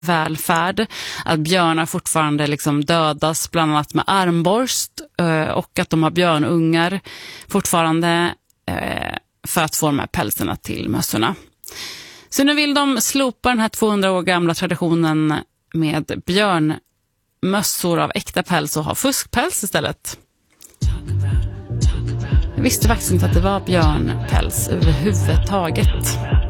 välfärd, att björnar fortfarande liksom dödas bland annat med armborst och att de har björnungar fortfarande för att få de här pälserna till mössorna. Så nu vill de slopa den här 200 år gamla traditionen med björnmössor av äkta päls och ha fuskpäls istället. Jag visste faktiskt inte att det var björnpäls överhuvudtaget.